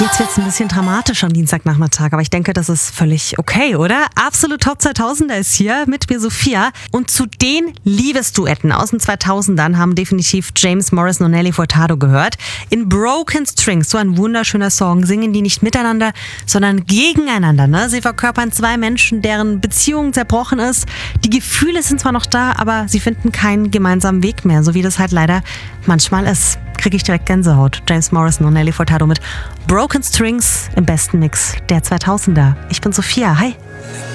Jetzt wird es ein bisschen dramatisch am Dienstagnachmittag, aber ich denke, das ist völlig okay, oder? Absolut Top 2000er ist hier mit mir Sophia. Und zu den Liebesduetten aus den 2000ern haben definitiv James Morrison und Nelly Furtado gehört. In Broken Strings, so ein wunderschöner Song, singen die nicht miteinander, sondern gegeneinander. Ne? Sie verkörpern zwei Menschen, deren Beziehung zerbrochen ist. Die Gefühle sind zwar noch da, aber sie finden keinen gemeinsamen Weg mehr, so wie das halt leider manchmal ist. Kriege ich direkt Gänsehaut. James Morrison und Nelly Furtado mit Broken Strings im besten Mix der 2000er. Ich bin Sophia, hi.